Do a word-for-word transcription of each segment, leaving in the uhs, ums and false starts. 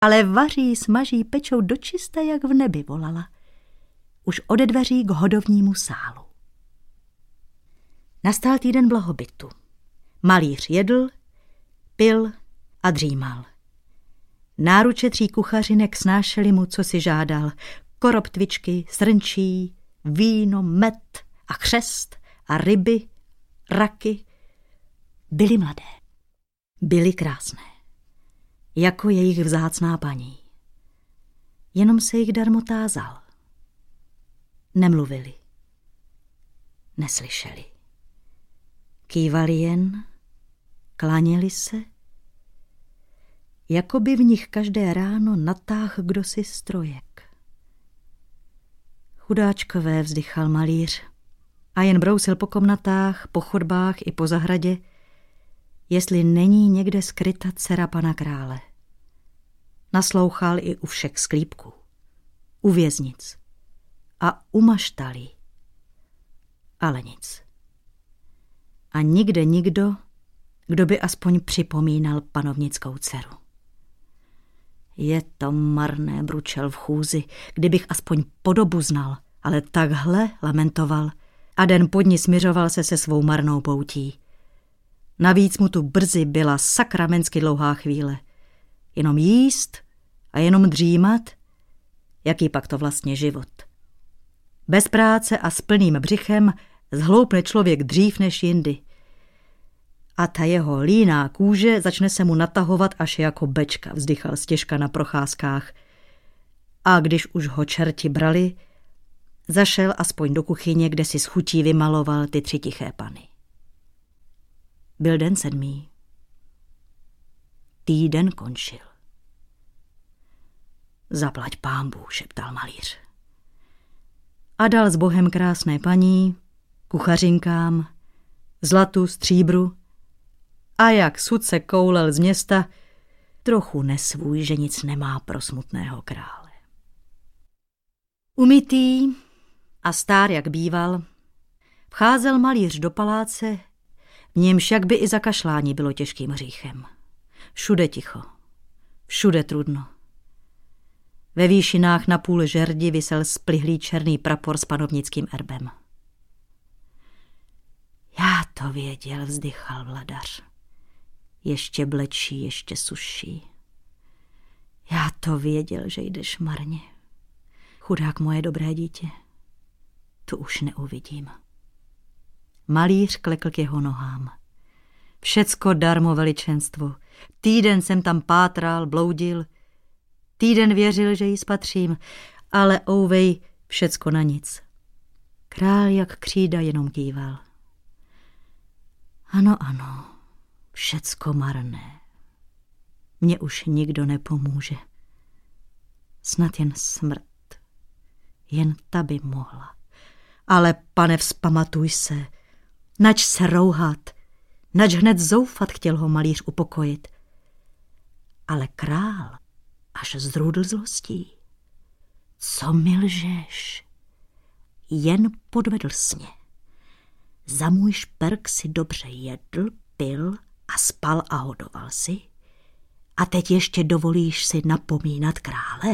ale vaří, smaží, pečou dočista, jak v nebi, volala. Už ode dveří k hodovnímu sálu. Nastal týden blahobytu. Malíř jedl, pil a dřímal. Náruče tří kuchařinek snášely mu, co si žádal. Koroptvičky, srnčí, víno, med a chřest a ryby, raky. Byly mladé, byly krásné, jako jejich vzácná paní. Jenom se jich darmo tázal. Nemluvili, neslyšeli. Kývali jen, klaněli se, jako by v nich každé ráno natáhl kdosi strojek. Chudáčkové, vzdychal malíř a jen brousil po komnatách, po chodbách i po zahradě, jestli není někde skryta dcera pana krále. Naslouchal i u všech sklípků, u věznic a u maštalí. Ale nic. A nikde nikdo, kdo by aspoň připomínal panovnickou dceru. Je to marné, bručel v chůzi, kdybych aspoň podobu znal, ale takhle lamentoval a den pod ní smiřoval se se svou marnou poutí. Navíc mu tu brzy byla sakramensky dlouhá chvíle. Jenom jíst a jenom dřímat, jaký pak to vlastně život. Bez práce a s plným břichem zhloupne člověk dřív než jindy. A ta jeho líná kůže začne se mu natahovat až jako bečka, vzdychal stěžka na procházkách. A když už ho čerti brali, zašel aspoň do kuchyně, kde si s chutí vymaloval ty tři tiché pany. Byl den sedmý. Týden končil. Zaplať pánbů, šeptal malíř. A dal s Bohem krásné paní, kuchařinkám, zlatu, stříbru a jak sud se koulel z města, trochu nesvůj, že nic nemá pro smutného krále. Umytý a stár, jak býval, vcházel malíř do paláce, v němž jak by i zakašlání bylo těžkým hříchem. Všude ticho, všude trudno. Ve výšinách na půl žerdi visel splihlý černý prapor s panovnickým erbem. Já to věděl, vzdychal vladař. Ještě blečí, ještě suší. Já to věděl, že jdeš marně. Chudák moje dobré dítě. Tu už neuvidím. Malíř klekl k jeho nohám. Všecko darmo, veličenstvo. Týden jsem tam pátral, bloudil. Týden věřil, že jí spatřím, ale ouvej, všecko na nic. Král jak křída jenom kýval. Ano, ano, všecko marné. Mně už nikdo nepomůže. Snad jen smrt. Jen ta by mohla. Ale pane, vzpamatuj se. Nač se rouhat. Nač hned zoufat, chtěl ho malíř upokojit. Ale král až zrůdl zlostí. Co mi lžeš? Jen podvedl sně. Za můj šperk si dobře jedl, pil a spal a hodoval si. A teď ještě dovolíš si napomínat krále?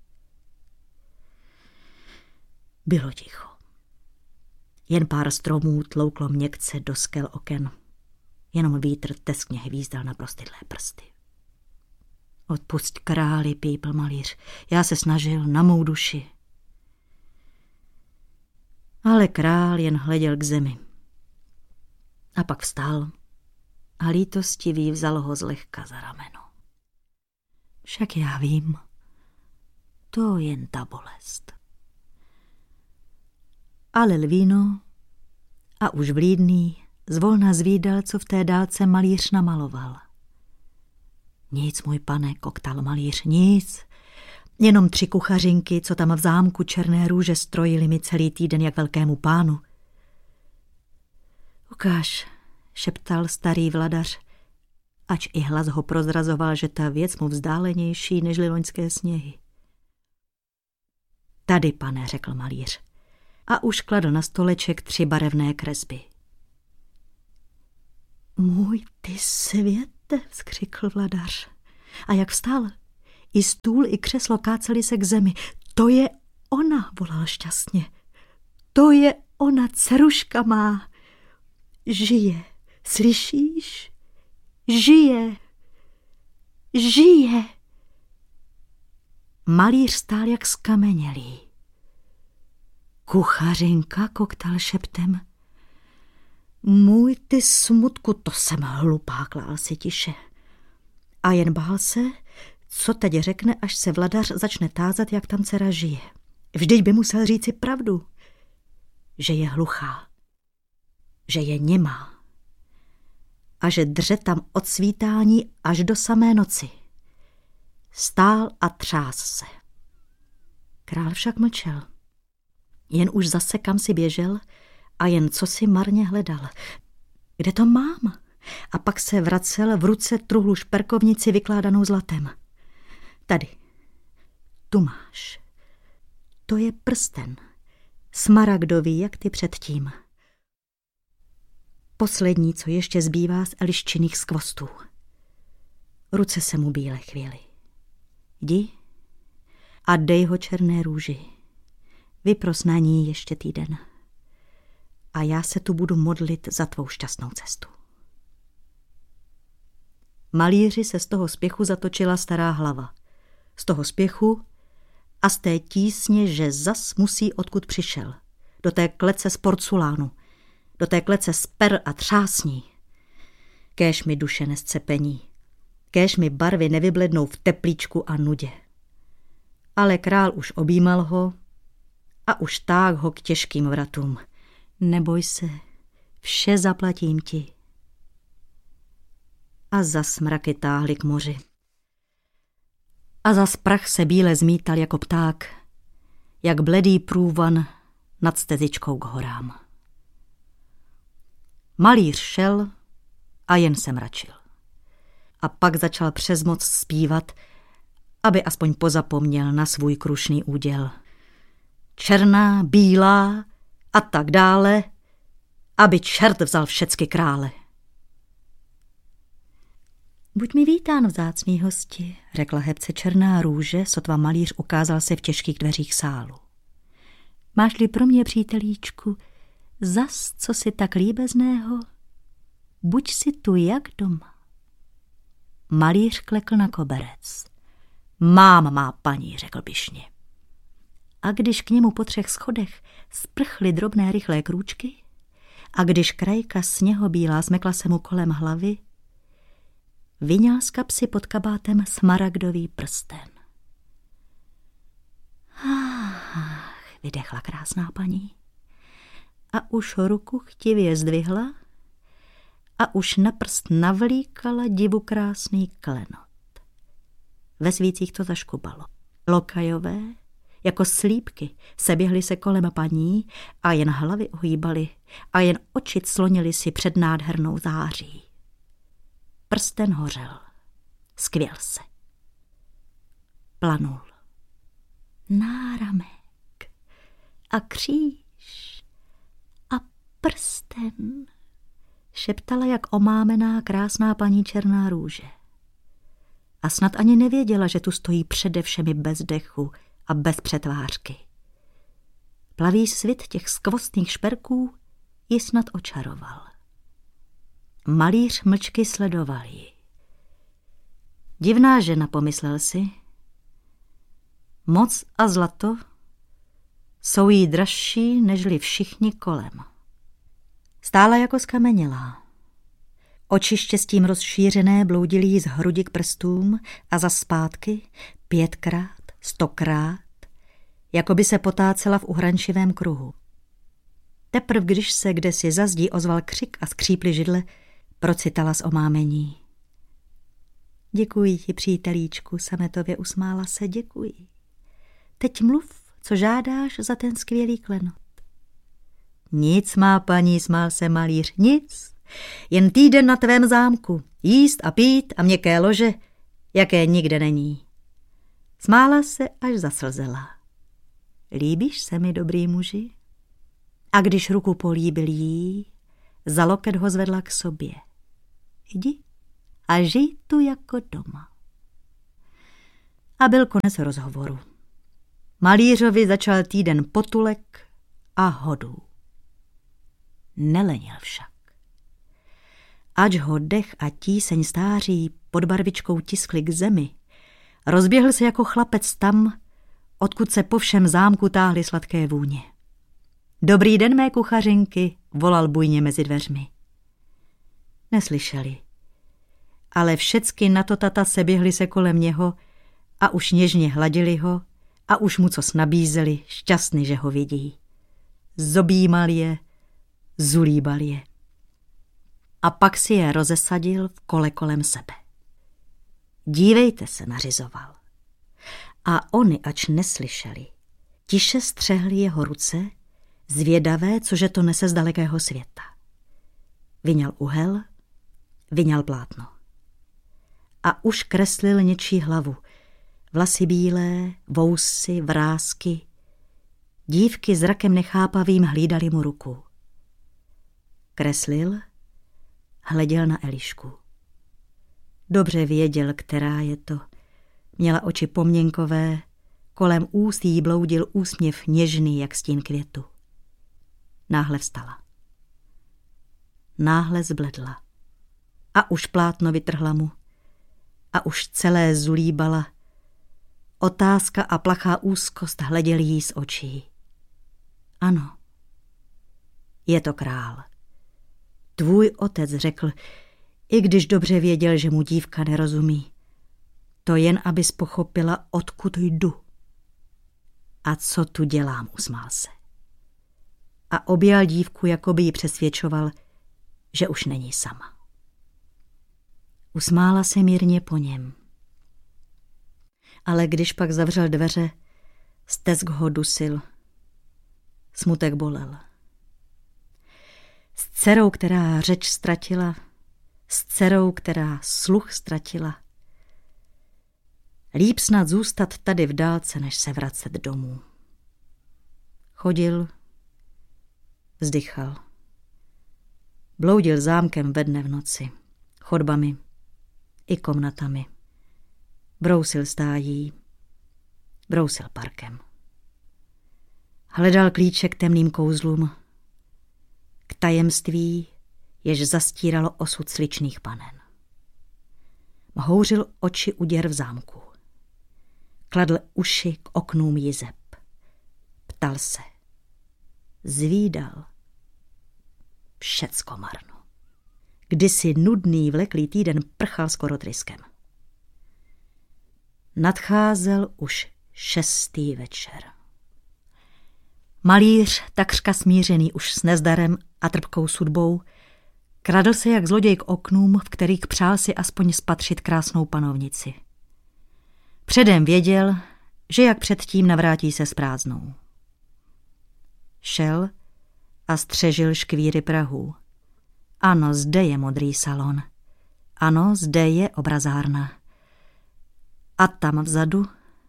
Bylo ticho. Jen pár stromů tlouklo měkce do skel oken. Jenom vítr teskně hvízdal na prostydlé prsty. Odpusť králi, pípl malíř. Já se snažil na mou duši. Ale král jen hleděl k zemi. A pak vstal a lítostivý vzal ho zlehka za rameno. Však já vím, to jen ta bolest. Ale lvíno a už vlídný zvolna zvídal, co v té dálce malíř namaloval. Nic, můj pane, koktal malíř, nic. Jenom tři kuchařinky, co tam v zámku Černé růže strojili mi celý týden jak velkému pánu. Ukáž, šeptal starý vladař, ač i hlas ho prozrazoval, že ta věc mu vzdálenější nežli loňské sněhy. Tady, pane, řekl malíř a už kladl na stoleček tři barevné kresby. Můj ty světe, vzkřikl vladař. A jak vstal, I stůl, i křeslo kácely se k zemi. To je ona, volal šťastně. To je ona, dceruška má. Žije, slyšíš? Žije, žije. Malíř stál jak skamenělý. Kuchařinka, koktal šeptem. Můj ty smutku, to jsem hlupá, klál si tiše. A jen bál se, co teď řekne, až se vladař začne tázat, jak tam dcera žije. Vždyť by musel říci pravdu, že je hluchá, že je němá a že dře tam od svítání až do samé noci. Stál a třás se. Král však mlčel. Jen už zase kam si běžel a jen co si marně hledal. Kde to mám? A pak se vracel v ruce truhlu šperkovnici vykládanou zlatem. Tady. Tu máš. To je prsten. Smaragdový, jak ty předtím. Poslední, co ještě zbývá z Eliščiných skvostů. Ruce se mu bíle chvěly. Jdi a dej ho černé růži. Vypros na ní ještě týden. A já se tu budu modlit za tvou šťastnou cestu. Malíři se z toho spěchu zatočila stará hlava. Z toho spěchu a z té tísně, že zas musí odkud přišel. Do té klece z porculánu. Do té klece z per a třásní. Kéž mi duše nescepení. Kéž mi barvy nevyblednou v teplíčku a nudě. Ale král už objímal ho a už táh ho k těžkým vratům. Neboj se, vše zaplatím ti. A zas mraky táhly k moři. A zas prach se bíle zmítal jako pták, jak bledý průvan nad stezičkou k horám. Malíř šel a jen se mračil. A pak začal přes moc zpívat, aby aspoň pozapomněl na svůj krušný úděl. Černá, bílá a tak dále, aby čert vzal všecky krále. Buď mi vítán, vzácný hosti, řekla hebce černá růže, sotva malíř ukázal se v těžkých dveřích sálu. Máš-li pro mě, přítelíčku, zas co si tak líbezného? Buď si tu jak doma. Malíř klekl na koberec. Mám, má paní, řekl pyšně. A když k němu po třech schodech sprchly drobné rychlé krůčky a když krajka sněhobílá zmekla se mu kolem hlavy, vyňal z kapsy pod kabátem smaragdový prsten. Ach, vydechla krásná paní. A už ruku chtivě zdvihla a už na prst navlíkala divu krásný klenot. Ve svících to zaškubalo. Lokajové, jako slípky, seběhly se kolem paní a jen hlavy ohýbaly a jen oči clonily si před nádhernou září. Prsten hořel. Skvěl se. Planul. Náramek a kříž a prsten, šeptala jak omámená krásná paní černá růže. A snad ani nevěděla, že tu stojí přede všemi bez dechu a bez přetvářky. Plavý svit těch skvostných šperků ji snad očaroval. Malíř mlčky sledoval ji. Divná žena, pomyslel si. Moc a zlato jsou jí dražší, nežli všichni kolem. Stála jako skamenělá. Oči štěstím rozšířené bloudily jí z hrudi k prstům a za zpátky pětkrát, stokrát, jako by se potácela v uhrančivém kruhu. Teprv, když se kdesi za zdí ozval křik a skříply židle, procitala z omámení. Děkuji ti, přítelíčku, sametově usmála se, děkuji. Teď mluv, co žádáš za ten skvělý klenot. Nic, má paní, smál se malíř, nic. Jen týden na tvém zámku, jíst a pít a měkké lože, jaké nikde není. Smála se, až zaslzela. Líbíš se mi, dobrý muži? A když ruku políbil jí, za loket ho zvedla k sobě. Jdi a žij tu jako doma. A byl konec rozhovoru. Malířovi začal týden potulek a hodů. Nelenil však. Ač ho dech a tíseň stáří pod barvičkou tiskli k zemi, rozběhl se jako chlapec tam, odkud se po všem zámku táhly sladké vůně. Dobrý den, mé kuchařinky, volal bujně mezi dveřmi. Neslyšeli, ale všecky na to tata se běhli se kolem něho a už něžně hladili ho a už mu cos nabízeli, šťastný, že ho vidí. Zobímal je, zulíbal je. A pak si je rozesadil v kole kolem sebe. Dívejte se, nařizoval. A oni, ač neslyšeli, tiše střehli jeho ruce, zvědavé, cože to nese z dalekého světa. Vyňal uhel, vyňal plátno. A už kreslil něčí hlavu. Vlasy bílé, vousy, vrásky. Dívky zrakem nechápavým hlídali mu ruku. Kreslil, hleděl na Elišku. Dobře věděl, která je to. Měla oči poměnkové, kolem úst jí bloudil úsměv něžný, jak stín květu. Náhle vstala. Náhle zbledla. A už plátno vytrhla mu. A už celé zulíbala. Otázka a plachá úzkost hleděli jí z očí. Ano, je to král. Tvůj otec, řekl, i když dobře věděl, že mu dívka nerozumí. To jen, abys pochopila, odkud jdu. A co tu dělám, usmál se. A objal dívku, jako by ji přesvědčoval, že už není sama. Usmála se mírně po něm. Ale když pak zavřel dveře, stesk ho dusil. Smutek bolel. S dcerou, která řeč ztratila, s dcerou, která sluch ztratila. Líp snad zůstat tady v dálce, než se vracet domů. Chodil, vzdychal. Bloudil zámkem ve dne v noci, chodbami i komnatami. Brousil stájí, brousil parkem. Hledal klíče k temným kouzlům, k tajemství, jež zastíralo osud sličných panen. Mhouřil oči u děr v zámku. Kladl uši k oknům jizeb. Ptal se. Zvídal. Všecko marno. Kdysi nudný vleklý týden prchal skoro tryskem. Nadcházel už šestý večer. Malíř, takřka smířený už s nezdarem a trpkou sudbou, kradl se jak zloděj k oknům, v kterých přál si aspoň spatřit krásnou panovnici. Předem věděl, že jak předtím navrátí se s prázdnou. Šel a střežil škvíry prahů. Ano, zde je modrý salon. Ano, zde je obrazárna. A tam vzadu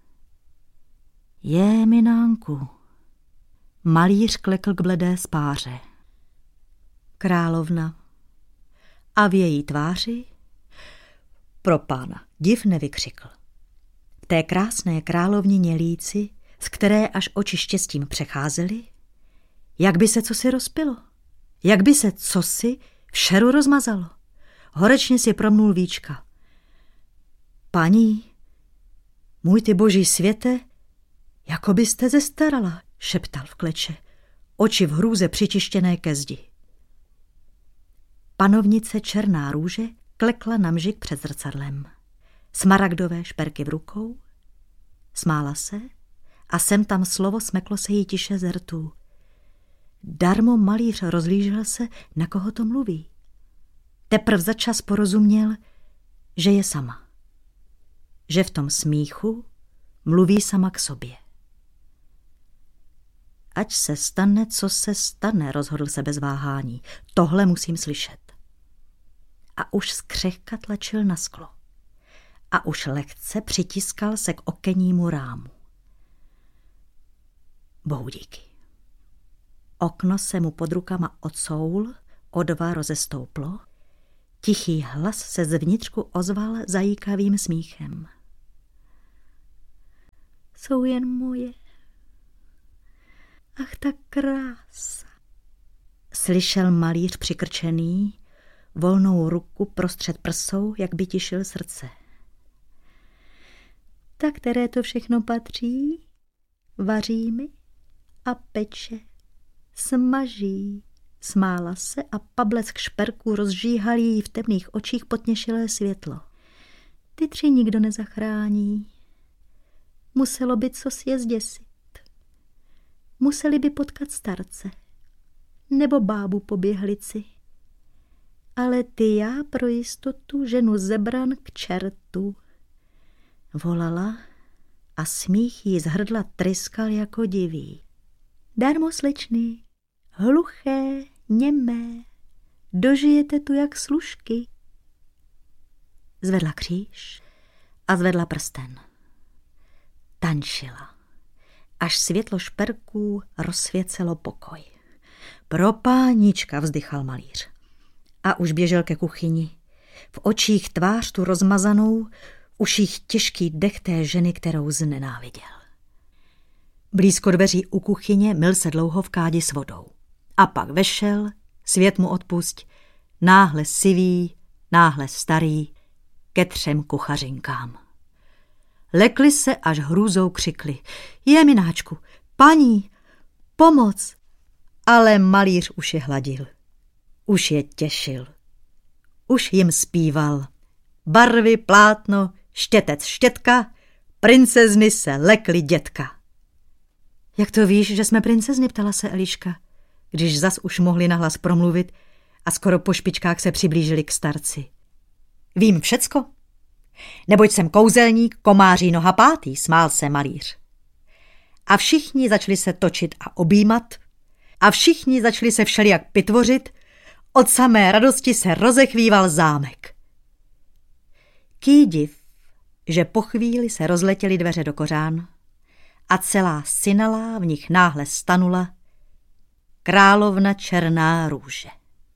je minánku. Malíř klekl k bledé spáře. Královna. A v její tváři pro pána div nevykřikl. V té krásné královnině líci, z které až oči štěstím přecházely, jak by se cosi rozpilo, jak by se cosi v šeru rozmazalo. Horečně si promnul víčka. Paní, můj ty boží světe, jako byste zestarala, šeptal v kleče, oči v hrůze přičištěné ke zdi. Panovnice černá růže klekla na mžik před zrcadlem. Smaragdové šperky v rukou, smála se a sem tam slovo smeklo se jí tiše z rtů. Darmo malíř rozlížel se, na koho to mluví. Teprv začas porozuměl, že je sama. Že v tom smíchu mluví sama k sobě. Ať se stane, co se stane, rozhodl se bez váhání. Tohle musím slyšet. A už zkřehka tlačil na sklo. A už lehce přitiskal se k okennímu rámu. Bohu díky. Okno se mu pod rukama odsoul, o dva rozestouplo, tichý hlas se zvnitřku ozval zajíkavým smíchem. jsou jen moje. Ach, ta krása. Slyšel malíř přikrčený, volnou ruku prostřed prsou, jak by tišil srdce. Tak které to všechno patří? Vaří mi a peče, smaží. Smála se a pablesk šperků rozžíhal jí v temných očích potněšilé světlo. Ty tři nikdo nezachrání. Muselo by co je zděsit. Museli by potkat starce nebo bábu po běhlici. Ale ty já pro jistotu ženu zebran k čertu. Volala a smích jí z hrdla tryskal jako divý. Darmo, slečny, hluché, němé, dožijete tu jak služky. Zvedla kříž a zvedla prsten. Tančila, až světlo šperků rozsvěcelo pokoj. Pro pánička, vzdychal malíř. A už běžel ke kuchyni. V očích tvář tu rozmazanou, v uších těžký dech té ženy, kterou znenáviděl. Blízko dveří u kuchyně myl se dlouho v kádi s vodou. A pak vešel, svět mu odpusť, náhle sivý, náhle starý, ke třem kuchařinkám. Lekli se, až hrůzou křikli. Jemináčku, paní, pomoc! Ale malíř už je hladil. Už je těšil. Už jim zpíval. Barvy, plátno, štětec, štětka, princezny se lekly dětka. Jak to víš, že jsme princezny, ptala se Eliška, když zas už mohli nahlas promluvit a skoro po špičkách se přiblížili k starci. Vím všecko. Neboť jsem kouzelník, komáří noha pátý, smál se malíř. A všichni začali se točit a objímat a všichni začali se všelijak pitvořit, od samé radosti se rozechvíval zámek. Ký div, že po chvíli se rozletěly dveře do kořán a celá synalá v nich náhle stanula královna Černá růže.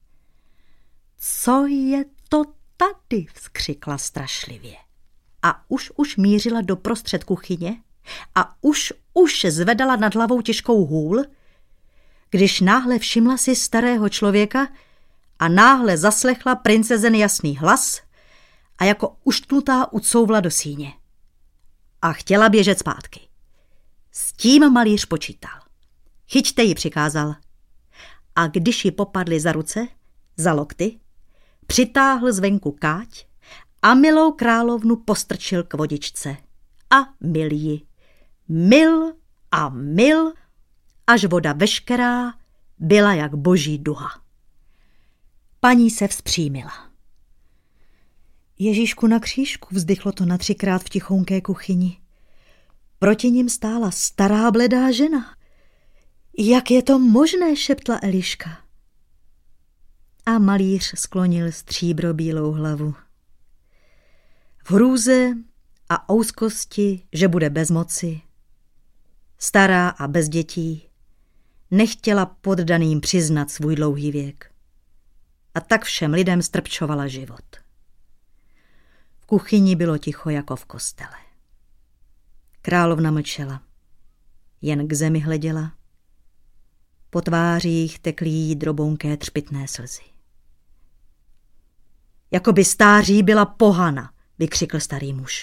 Co je to tady? Vzkřikla strašlivě. A už už mířila do prostřed kuchyně a už už zvedala nad hlavou těžkou hůl, když náhle všimla si starého člověka a náhle zaslechla princezen jasný hlas a jako uštlutá ucouvla do síně. A chtěla běžet zpátky. S tím malíř počítal. Chyťte ji, přikázal. A když ji popadli za ruce, za lokty, přitáhl zvenku káť a milou královnu postrčil k vodičce. A mil ji. Mil a mil, až voda veškerá byla jak boží duha. Paní se vzpřímila. Ježíšku na křížku, vzdychlo to na třikrát v tichounké kuchyni. Proti ním stála stará bledá žena. Jak je to možné, šeptla Eliška. A malíř sklonil stříbrobílou hlavu. V hrůze a ouskosti, že bude bez moci, stará a bez dětí, nechtěla poddaným přiznat svůj dlouhý věk. A tak všem lidem strpčovala život. V kuchyni bylo ticho jako v kostele. Královna mlčela, jen k zemi hleděla. Po tvářích tekly jí drobounké třpytné slzy. Jakoby stáří byla pohana, vykřikl starý muž.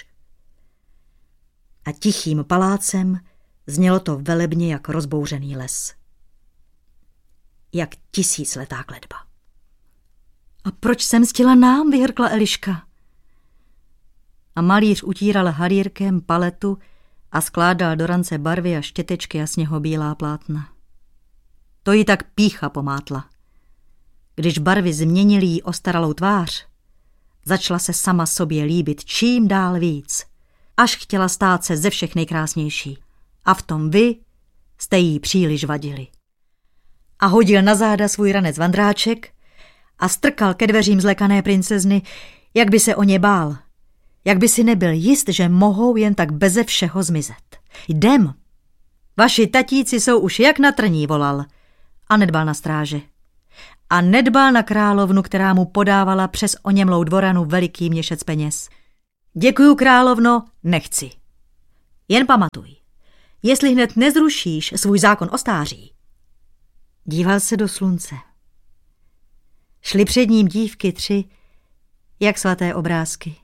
A tichým palácem znělo to velebně jak rozbouřený les. Jak tisícletá kletba. A proč jsem mstila nám, vyhrkla Eliška. A malíř utíral halírkem paletu a skládal do rance barvy a štětečky a sněhobílá plátna. To jí tak pýcha pomátla. Když barvy změnily jí ostaralou tvář, začala se sama sobě líbit čím dál víc, až chtěla stát se ze všech nejkrásnější. A v tom vy jste jí příliš vadili. A hodil na záda svůj ranec vandráček a strkal ke dveřím zlekané princezny, jak by se o ně bál, jak by si nebyl jist, že mohou jen tak beze všeho zmizet. Jdem, vaši tatíci jsou už jak na trní, volal a nedbal na stráže. A nedbal na královnu, která mu podávala přes oněmlou dvoranu veliký měšec peněz. Děkuju, královno, nechci. Jen pamatuj, jestli hned nezrušíš svůj zákon o stáří. Díval se do slunce. Šly před ním dívky tři, jak svaté obrázky.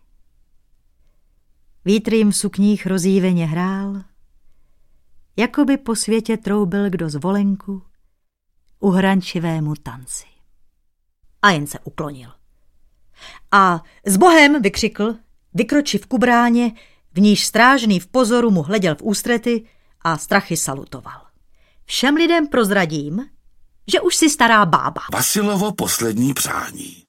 Vítr jim v sukních rozjíveně hrál, jako by po světě troubil kdo zvolenku uhrančivému tanci. A jen se uklonil. A s Bohem vykřikl, vykročiv ku bráně, v níž strážný v pozoru mu hleděl v ústrety a strachy salutoval. Všem lidem prozradím, že už si stará bába. Vasilovo poslední přání.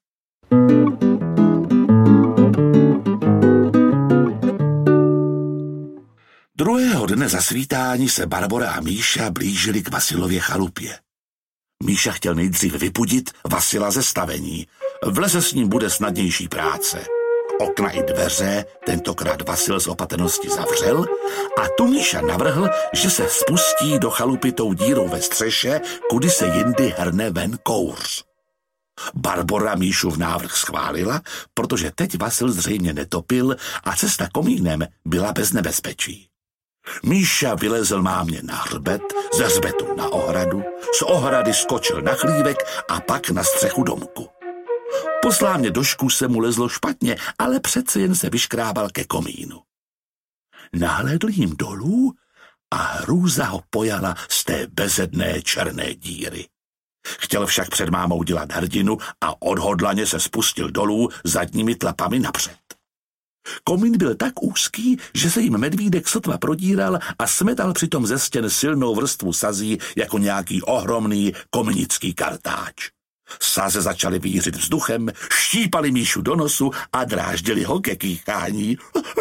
Druhého dne zasvítání se Barbora a Míša blížili k Vasilově chalupě. Míša chtěl nejdřív vypudit Vasila ze stavení. V lese s ním bude snadnější práce. Okna i dveře tentokrát Vasil z opatrnosti zavřel a tu Míša navrhl, že se spustí do chalupy tou dírou ve střeše, kudy se jindy hrne ven kouř. Barbora Míšův návrh schválila, protože teď Vasil zřejmě netopil a cesta komínem byla bez nebezpečí. Míša vylezl mámě na hřbet, ze hřbetu na ohradu, z ohrady skočil na chlívek a pak na střechu domku. Po slámě došku se mu lezlo špatně, ale přece jen se vyškrábal ke komínu. Nahlédl jim dolů a hrůza ho pojala z té bezedné černé díry. Chtěl však před mámou dělat hrdinu a odhodlaně se spustil dolů zadními tlapami napřed. Komín byl tak úzký, že se jim medvídek sotva prodíral a smetal přitom ze stěn silnou vrstvu sazí jako nějaký ohromný kominický kartáč. Saze začaly vířit vzduchem, štípali Míšu do nosu a dráždili ho ke kýchání.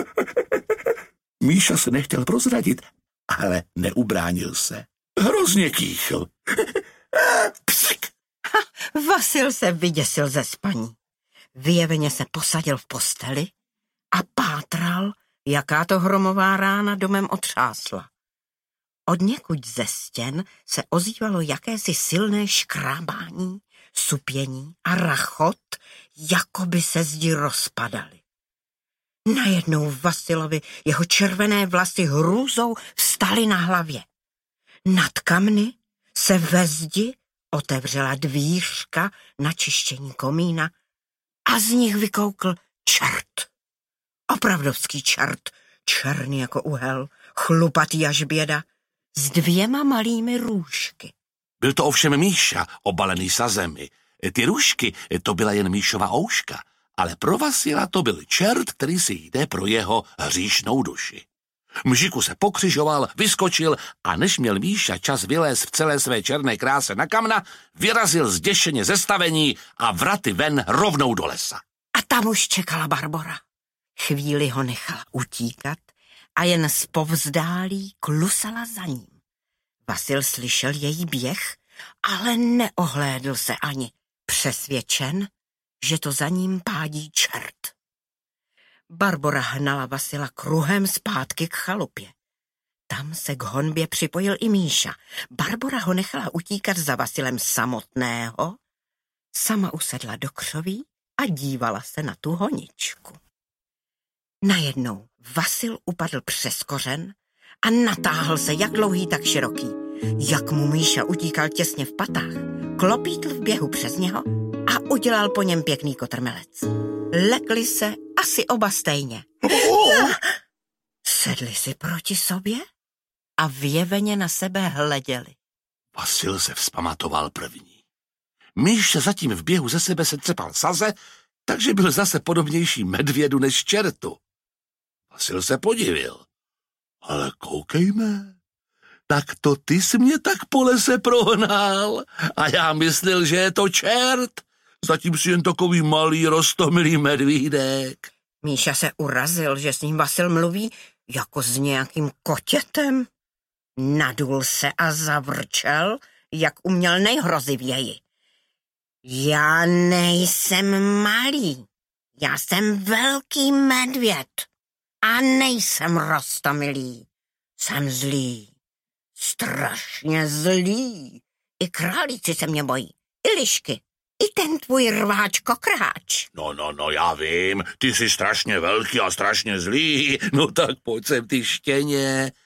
Míša se nechtěl prozradit, ale neubránil se. Hrozně kýchl. Psik. Vasil se vyděsil ze spaní. Vyjeveně se posadil v posteli a pátral, jaká to hromová rána domem otřásla. Odněkud ze stěn se ozývalo jakési silné škrábání, supění a rachot, jako by se zdi rozpadaly. Najednou Vasilovi jeho červené vlasy hrůzou vstaly na hlavě. Nad kamny se ve zdi otevřela dvířka na čištění komína a z nich vykoukl čert. Opravdovský čert, černý jako uhel, chlupatý až běda, s dvěma malými růžky. Byl to ovšem Míša, obalený sazemi. Ty růžky, to byla jen Míšova ouška, ale pro Vasila to byl čert, který si jde pro jeho hříšnou duši. Mžiku se pokřižoval, vyskočil a než měl Míša čas vylézt v celé své černé kráse na kamna, vyrazil zděšeně ze stavení a vraty ven rovnou do lesa. A tam už čekala Barbora. Chvíli ho nechala utíkat a jen zpovzdálí klusala za ním. Vasil slyšel její běh, ale neohlédl se ani, přesvědčen, že to za ním pádí čert. Barbora hnala Vasila kruhem zpátky k chalupě. Tam se k honbě připojil i Míša. Barbora ho nechala utíkat za Vasilem samotného, sama usedla do křoví a dívala se na tu honičku. Najednou Vasil upadl přes kořen a natáhl se jak dlouhý, tak široký. Jak mu Míša utíkal těsně v patách, klopítl v běhu přes něho a udělal po něm pěkný kotrmelec. Lekli se asi oba stejně. Sedli si proti sobě a vyjeveně na sebe hleděli. Vasil se vzpamatoval první. Míša zatím v běhu ze sebe se třepal saze, takže byl zase podobnější medvědu než čertu. Vasil se podivil. Ale koukejme, tak to ty jsi mě tak po lese prohnal a já myslel, že je to čert. Zatím si jen takový malý roztomilý medvídek. Míša se urazil, že s ním Vasil mluví jako s nějakým kotětem. Nadul se a zavrčel, jak uměl nejhrozivěji. Já nejsem malý, já jsem velký medvěd a nejsem roztomilý. Jsem zlý, strašně zlý. I králíci se mě bojí, i lišky, i ten tvůj rváč kokráč. No, no, no, já vím, ty jsi strašně velký a strašně zlý, no tak pojď sem ty štěně.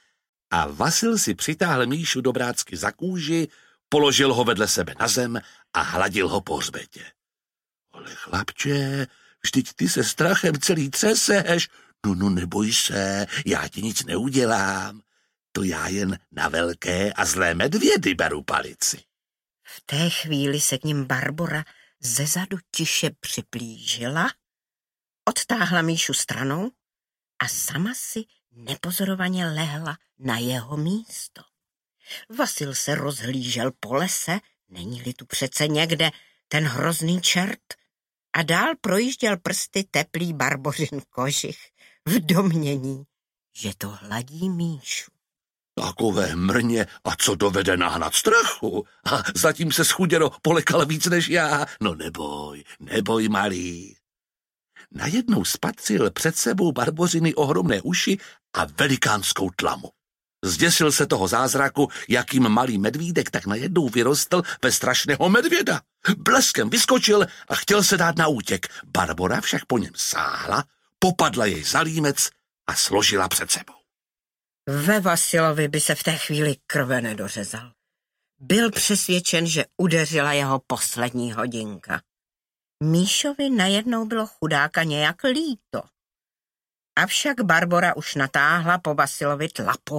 A Vasil si přitáhl Míšu dobrácky za kůži, položil ho vedle sebe na zem a hladil ho po hřbetě. Ale chlapče, vždyť ty se strachem celý třeseš. No, no, neboj se, já ti nic neudělám. To já jen na velké a zlé medvědy beru palici. V té chvíli se k ním Barbora zezadu tiše připlížila, odtáhla Míšu stranou a sama si nepozorovaně lehla na jeho místo. Vasil se rozhlížel po lese, není-li tu přece někde ten hrozný čert, a dál projížděl prsty teplý Barbořin kožich v domnění, že to hladí Míšu. Takové mrně, a co dovede nahnat strachu? A zatím se schuděro polekal víc než já. No neboj, neboj, malý. Najednou spatřil před sebou Barbořiny ohromné uši a velikánskou tlamu. Zděsil se toho zázraku, jakým malý medvídek tak najednou vyrostl ve strašného medvěda. Bleskem vyskočil a chtěl se dát na útěk. Barbora však po něm sáhla, popadla jej za límec a složila před sebou. Ve Vasilovi by se v té chvíli krve nedořezal. Byl přesvědčen, že udeřila jeho poslední hodinka. Míšovi najednou bylo chudáka nějak líto. Avšak Barbora už natáhla po Vasilovi tlapu.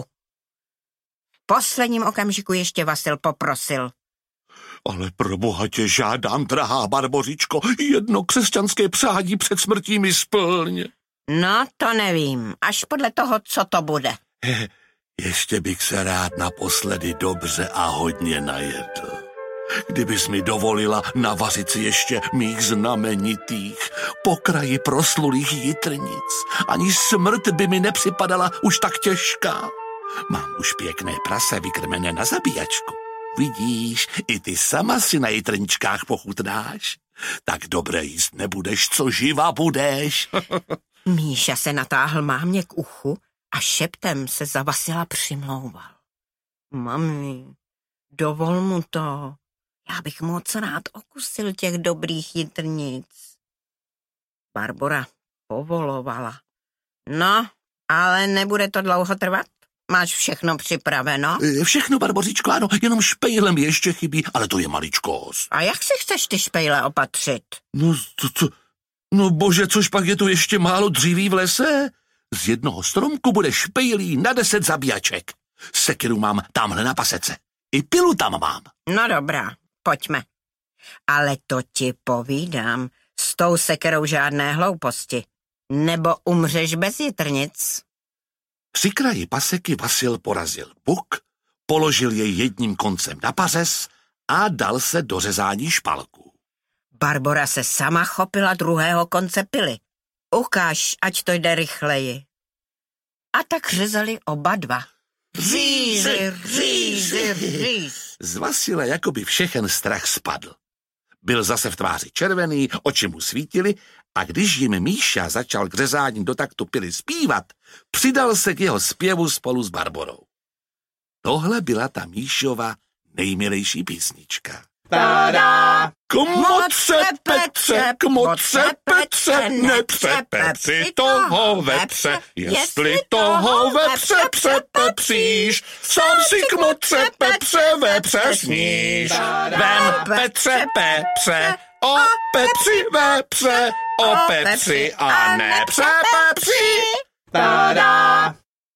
V posledním okamžiku ještě Vasil poprosil. Ale pro boha tě žádám, drahá Barbořičko, jedno křesťanské přání před smrtí mi splň. No, to nevím, až podle toho, co to bude. He, ještě bych se rád naposledy dobře a hodně najedl. Kdybys mi dovolila navařit si ještě mých znamenitých, po kraji proslulých jitrnic, ani smrt by mi nepřipadala už tak těžká. Mám už pěkné prase vykrmené na zabíjačku. Vidíš, i ty sama si na jitrničkách pochutnáš. Tak dobré jíst nebudeš, co živa budeš. Míša se natáhl mámě k uchu a šeptem se za Vasila přimlouval. Mami, dovol mu to. Já bych moc rád okusil těch dobrých jitrnic. Barbora povolovala. No, ale nebude to dlouho trvat? Máš všechno připraveno? Všechno, Barbořičko, ano, jenom špejlem ještě chybí, ale to je maličkost. A jak si chceš ty špejle opatřit? No, to, to, no bože, což pak je tu ještě málo dříví v lese? Z jednoho stromku bude špejlí na deset zabíjaček. Sekiru mám tamhle na pasece. I pilu tam mám. No dobrá, pojďme. Ale to ti povídám, s tou sekerou žádné hlouposti. Nebo umřeš bez jitrnic. Při kraji paseky Vasil porazil buk, položil jej jedním koncem na pařez a dal se do řezání špalků. Barbora se sama chopila druhého konce pily. Ukáž, ať to jde rychleji. A tak řezali oba dva. Řízi, řízi, říz. Z Vasila jakoby všechen strach spadl. Byl zase v tváři červený, oči mu svítily a když jim Míša začal k řezání do taktu pily zpívat, přidal se k jeho zpěvu spolu s Barborou. Tohle byla ta Míšova nejmilejší písnička. Tada! Kmotře Petře, kmotře Petře, nepřepe si toho vepře, jestli toho vepře přepepříš, sám si kmotře Petře vepře sníš. Vem Petře Pepře, o Petři vepře, o Petři a nepřepepří. Tada!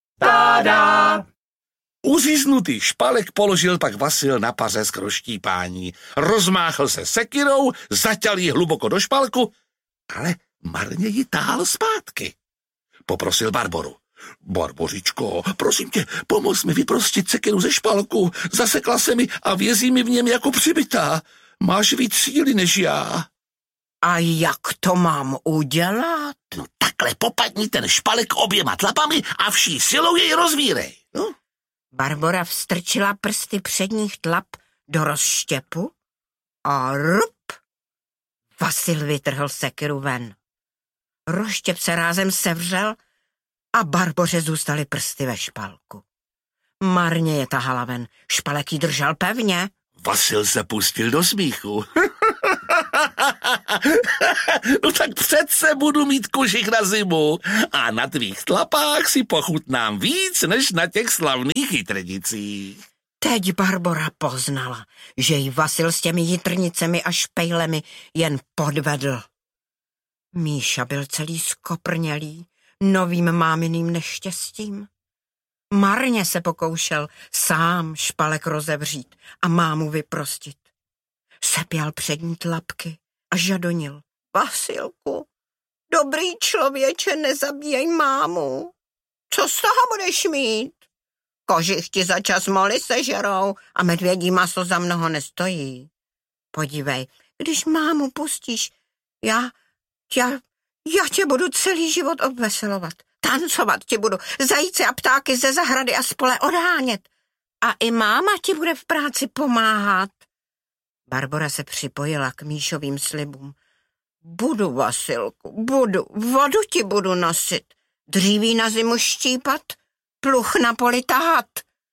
Tada! Uříznutý špalek položil pak Vasil na pařez k rozštípání. Rozmáchl se sekirou, zaťal ji hluboko do špalku, ale marně ji táhl zpátky. Poprosil Barboru. Barbořičko, prosím tě, pomoz mi vyprostit sekiru ze špalku. Zasekla se mi a vězí mi v něm jako přibytá. Máš víc síly než já. A jak to mám udělat? No takhle popadni ten špalek oběma tlapami a vší silou jej rozvírej. No. Barbora vstrčila prsty předních tlap do rozštěpu a rup! Vasil vytrhl sekiru ven. Rozštěp se rázem sevřel a Barboře zůstaly prsty ve špalku. Marně je tahala ven, špalek jí držel pevně. Vasil se pustil do smíchu. No tak přece budu mít kožich na zimu a na tvých tlapách si pochutnám víc, než na těch slavných jitrnicích. Teď Barbora poznala, že jí Vasil s těmi jitrnicemi a špejlemi jen podvedl. Míša byl celý skoprnělý novým máminým neštěstím. Marně se pokoušel sám špalek rozevřít a mámu vyprostit. Sepěl přední tlapky a žadonil. Vasilku, dobrý člověče, nezabíjej mámu. Co z toho budeš mít? Kožich ti za čas moly sežerou a medvědí maso za mnoho nestojí. Podívej, když mámu pustíš, já, já, já tě budu celý život obveselovat. Tancovat ti budu, zajíce a ptáky ze zahrady a z pole odhánět. A i máma ti bude v práci pomáhat. Barbora se připojila k Míšovým slibům. Budu, Vasilku, budu, vodu ti budu nosit, dříví na zimu štípat, pluch na poli tahat.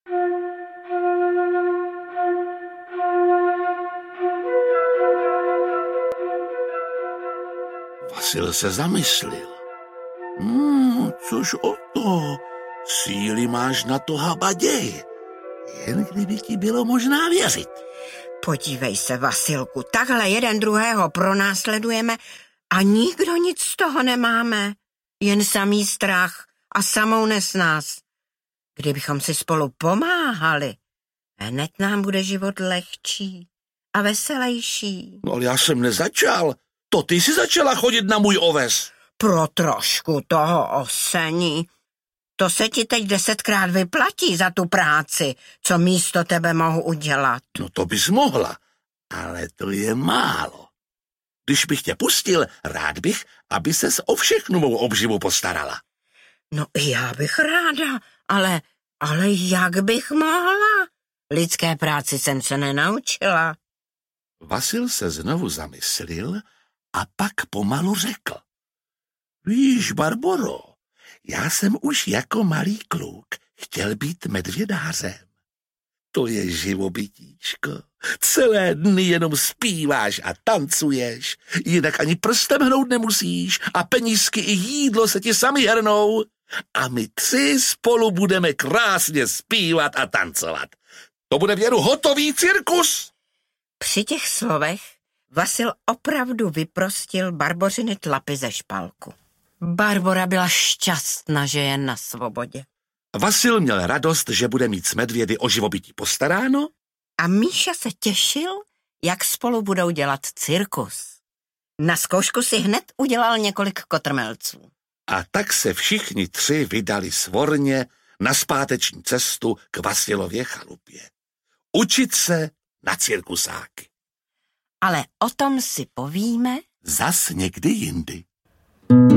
Vasil se zamyslil. Hmm, což o to, síly máš na to habaděj, jen kdyby ti bylo možná věřit. Podívej se, Vasilku, takhle jeden druhého pronásledujeme a nikdo nic z toho nemáme, jen samý strach a samou nesnás. Kdybychom si spolu pomáhali, hned nám bude život lehčí a veselejší. No ale já jsem nezačal, to ty jsi začala chodit na můj oves. Pro trošku toho osení. To se ti teď desetkrát vyplatí za tu práci, co místo tebe mohu udělat. No to bys mohla, ale to je málo. Když bych tě pustil, rád bych, aby ses o všechnu mou obživu postarala. No já bych ráda, ale, ale jak bych mohla? Lidské práci jsem se nenaučila. Vasil se znovu zamyslil a pak pomalu řekl. Víš, Barboro, já jsem už jako malý kluk chtěl být medvědářem. To je živobytíčko. Celé dny jenom zpíváš a tancuješ, jinak ani prstem hnout nemusíš a penízky i jídlo se ti sami hrnou. A my tři spolu budeme krásně zpívat a tancovat. To bude věru hotový cirkus. Při těch slovech Vasil opravdu vyprostil Barbořiny tlapy ze špalku. Barbora byla šťastná, že je na svobodě. Vasil měl radost, že bude mít s medvědy o živobytí postaráno. A Míša se těšil, jak spolu budou dělat cirkus. Na zkoušku si hned udělal několik kotrmelců. A tak se všichni tři vydali svorně na zpáteční cestu k Vasilově chalupě. Učit se na cirkusáky. Ale o tom si povíme zas někdy jindy.